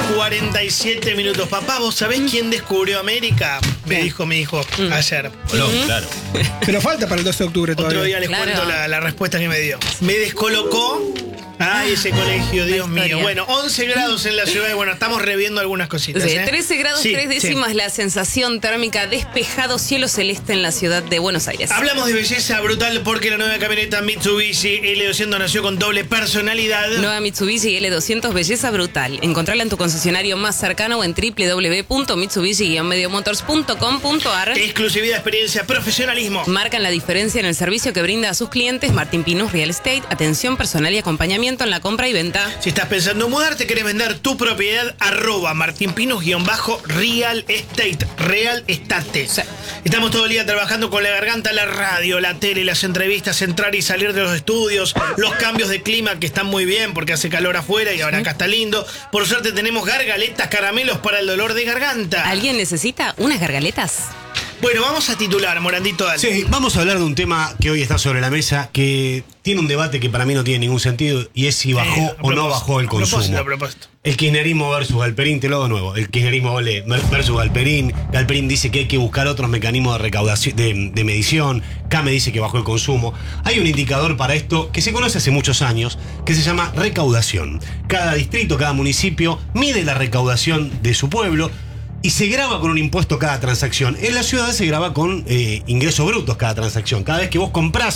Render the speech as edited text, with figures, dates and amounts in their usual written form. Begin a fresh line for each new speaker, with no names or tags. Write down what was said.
47 minutos. Papá, ¿vos sabés quién descubrió América? Me dijo mi hijo ayer.
Colón, claro.
Pero falta para el 12 de octubre todavía.
Otro día les cuento la respuesta que me dio. Me descolocó. Ay, ese colegio, Dios mío. Bueno, 11 grados en la ciudad y bueno, estamos reviendo algunas cositas.
Sí, 13 grados 3 décimas la sensación térmica, despejado, cielo celeste en la ciudad de Buenos Aires.
Hablamos de belleza brutal porque la nueva camioneta Mitsubishi L200 nació con doble personalidad.
Nueva Mitsubishi L200, belleza brutal. Encontrala en tu concesionario más cercano o en www.mitsubishi-mediomotors.com.ar.
Exclusividad, experiencia, profesionalismo.
Marcan la diferencia en el servicio que brinda a sus clientes Martín Pinus Real Estate, atención personal y acompañamiento en la compra y venta.
Si estás pensando en mudarte, querés vender tu propiedad, @martinpinus_real estate, real estate.
Sí.
Estamos todo el día trabajando con la garganta, la radio, la tele, las entrevistas, entrar y salir de los estudios, los cambios de clima que están muy bien porque hace calor afuera y ahora acá está lindo. Por suerte tenemos gargaletas, caramelos para el dolor de garganta.
¿Alguien necesita unas gargaletas?
Bueno, vamos a titular, Morandito, dale.
Sí, vamos a hablar de un tema que hoy está sobre la mesa, que tiene un debate que para mí no tiene ningún sentido, y es si bajó o no bajó el consumo.
A propósito.
El kirchnerismo versus Galperín, te lo hago de nuevo. El kirchnerismo versus Galperín. Galperín dice que hay que buscar otros mecanismos de recaudación, de medición. Kame dice que bajó el consumo. Hay un indicador para esto que se conoce hace muchos años, que se llama recaudación. Cada distrito, cada municipio mide la recaudación de su pueblo y se graba con un impuesto cada transacción. En la ciudad se graba con ingresos brutos cada transacción. Cada vez que vos comprás